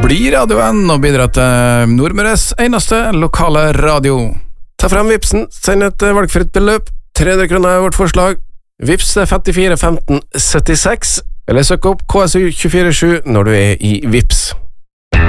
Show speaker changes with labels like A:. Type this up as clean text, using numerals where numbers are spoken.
A: Bli radioen og bidra til Nordmøres eneste lokale radio.
B: Ta frem Vipsen, send et valgfritt beløp. 300 kroner er vårt forslag. Vips er 54 15 76, eller søk opp KSU 247 når du er i Vips.